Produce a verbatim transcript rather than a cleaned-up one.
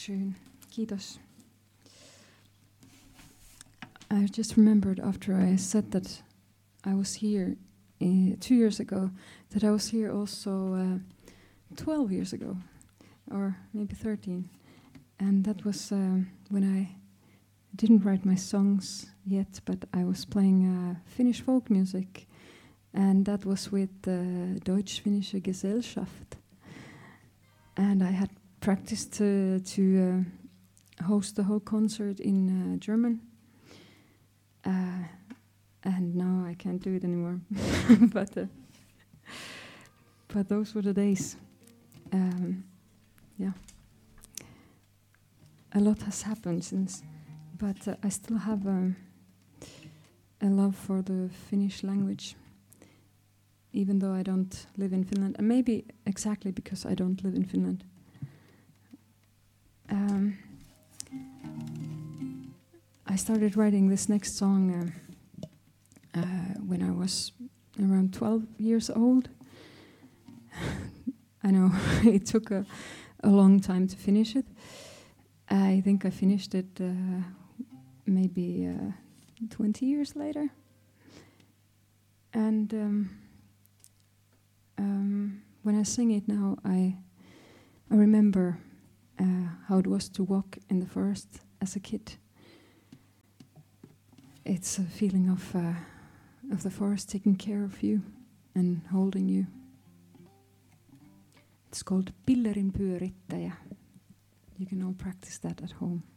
Schön. Kiitos. I just remembered after I said that I was here uh, two years ago, that I was here also uh, twelve years ago, or maybe thirteen. And that was um, when I didn't write my songs yet, but I was playing uh, Finnish folk music. And that was with the Deutsch-Finnische Gesellschaft. And I had practiced to, to uh, host the whole concert in uh, German. Uh, and now I can't do it anymore. but uh, but those were the days. Um, yeah. A lot has happened since, but uh, I still have um, a love for the Finnish language, even though I don't live in Finland. And maybe exactly because I don't live in Finland. Um, I started writing this next song uh, uh, when I was around twelve years old. I know it took a, a long time to finish it. I think I finished it uh, maybe uh, twenty years later. And um, um, when I sing it now, I, I remember uh, how it was to walk in the forest as a kid. It's a feeling of uh, of the forest taking care of you and holding you. It's called Pillerin pyörittäjä. You can all practice that at home.